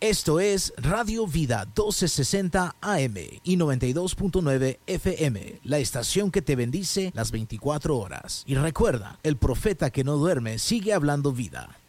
Esto es Radio Vida 1260 AM y 92.9 FM, la estación que te bendice las 24 horas. Y recuerda, el profeta que no duerme sigue hablando vida.